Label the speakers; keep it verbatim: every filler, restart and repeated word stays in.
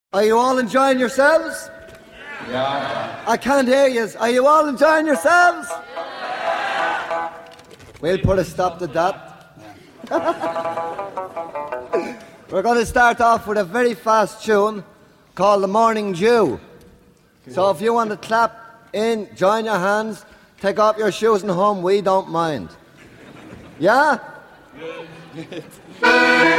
Speaker 1: Are you all enjoying yourselves?
Speaker 2: Yeah.
Speaker 1: I can't hear you. Are you all enjoying yourselves? We'll put a stop to that. We're going to start off with a very fast tune called The Morning Dew. So if you want to clap in, join your hands, take off your shoes and home, we don't mind. Yeah?